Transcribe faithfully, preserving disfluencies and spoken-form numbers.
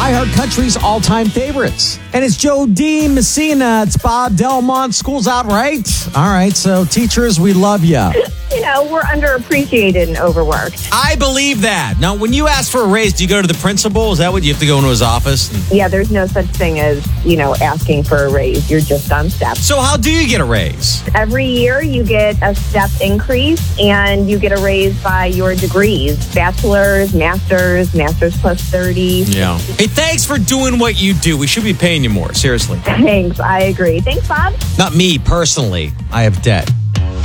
iHeart Country's all-time favorites. And it's Joe D. Messina. It's Bob Delmont. School's out, right? All right, so teachers, we love you. You know, we're underappreciated and overworked. I believe that. Now, when you ask for a raise, do you go to the principal? Is that what you have to go into his office? Yeah, there's no such thing as, you know, asking for a raise. You're just on step. So how do you get a raise? Every year you get a step increase and you get a raise by your degrees. Bachelor's, master's, master's plus thirty. Yeah. Hey, thanks for doing what you do. We should be paying you more, seriously. Thanks, I agree. Thanks, Bob. Not me, personally. I have debt.